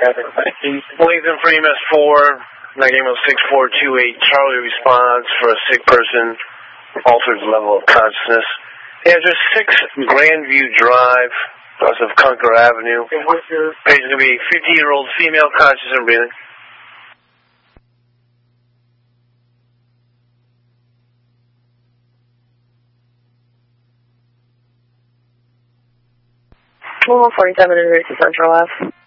Wellington for EMS 4, Nagamo 6428, Charlie responds for a sick person, altered level of consciousness. Address 6 Grandview Drive, south of Conquer Avenue. Patient's going to be a 50-year-old female, conscious and breathing. Well, 47 Emergency Central F.